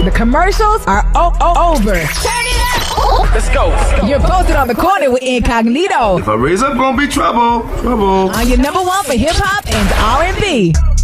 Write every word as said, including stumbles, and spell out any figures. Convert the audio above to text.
The commercials are o- o- over. Turn it up. Let's go. You're posted on the corner with Incognito. If I raise up, gonna be trouble. Trouble. On your number one for hip hop and R and B.